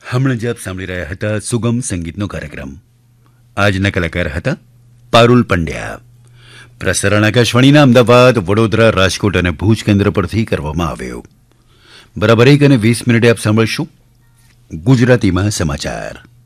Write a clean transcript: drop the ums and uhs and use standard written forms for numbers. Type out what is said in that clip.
હમણાં જ આપ સાંભળી રહ્યા હતા સુગમ સંગીતનો કાર્યક્રમ. આજના કલાકાર હતા પારુલ પંડ્યા. પ્રસારણ આકાશવાણીના અમદાવાદ, વડોદરા, રાજકોટ અને ભુજ કેન્દ્ર પરથી કરવામાં આવ્યું. બરાબર 1:20 આપ સાંભળશું ગુજરાતીમાં સમાચાર.